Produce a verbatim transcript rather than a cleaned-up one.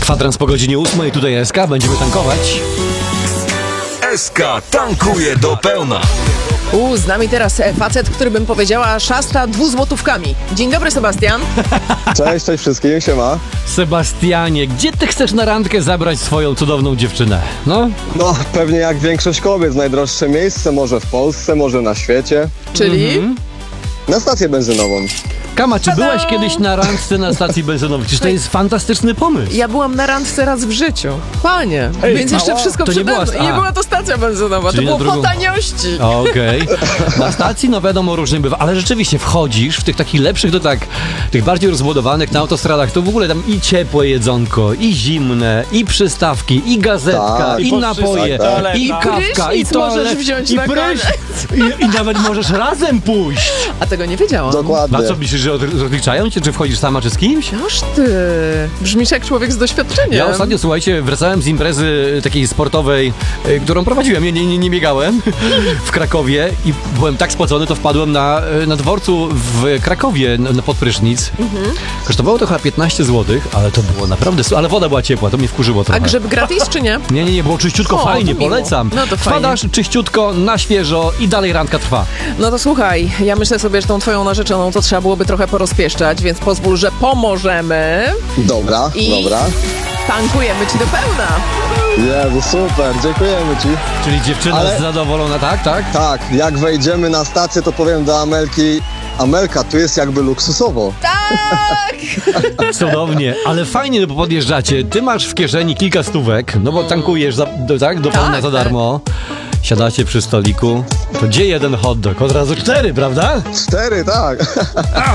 Kwadrans po godzinie ósmej, tutaj S K, będziemy tankować. S K tankuje do pełna. U, z nami teraz facet, który bym powiedziała szasta dwuzłotówkami. Dzień dobry, Sebastian. Cześć, cześć wszystkim, siema. Sebastianie, gdzie ty chcesz na randkę zabrać swoją cudowną dziewczynę? No? No, pewnie jak większość kobiet, najdroższe miejsce, może w Polsce, może na świecie. Czyli? Mhm. Na stację benzynową. Kama, czy Tada! byłaś kiedyś na randce na stacji benzynowej? Przecież to jest fantastyczny pomysł. Ja byłam na randce raz w życiu. Panie, Ej, więc jeszcze ała, wszystko to nie przede była mną. sta- I nie a. była to stacja benzynowa, Czyli to na było drugą- po taniości. Okej. Na stacji, no wiadomo, różnie bywa, ale rzeczywiście wchodzisz w tych takich lepszych, to tak, tych bardziej rozbudowanych na autostradach, to w ogóle tam i ciepłe jedzonko, i zimne, i przystawki, i gazetka, Tak. i, I napoje, tak, tak. i kawka, i Prysznic możesz toalet, wziąć i na prysz, i, i nawet możesz razem pójść. A tego nie wiedziałam. Dokładnie. A co, myślisz, że od- rozliczają cię, czy wchodzisz sama, czy z kimś? Noż ty, brzmisz jak człowiek z doświadczeniem. Ja ostatnio, słuchajcie, wracałem z imprezy takiej sportowej, y, którą prowadziłem, nie, nie, nie, nie biegałem, w Krakowie i byłem tak spocony, to wpadłem na, y, na dworcu w Krakowie na, na podprysznic. Mhm. Kosztowało to chyba piętnaście złotych, ale to było naprawdę, su- ale woda była ciepła, to mnie wkurzyło A trochę. grzyb gratis czy nie? Nie, nie, nie, było czyściutko, O, fajnie, to miło. polecam. No to fajnie. Wpadasz czyściutko, na świeżo i dalej randka trwa. No to słuchaj, ja myślę sobie, że tą twoją narzeczoną to trzeba byłoby trochę porozpieszczać, więc pozwól, że pomożemy Dobra, i dobra. tankujemy ci do pełna. Jezu, super, dziękujemy ci. Czyli dziewczyna Ale- jest zadowolona, tak, tak? Tak, jak wejdziemy na stację, to powiem do Amelki, Amelka, tu jest jakby luksusowo. Tak! Cudownie, ale fajnie, no bo podjeżdżacie, ty masz w kieszeni kilka stówek, no bo tankujesz, za, do, tak, do pełna Tak, za darmo. Siadacie przy stoliku, to gdzie jeden hot dog? Od razu cztery, prawda? Cztery, tak.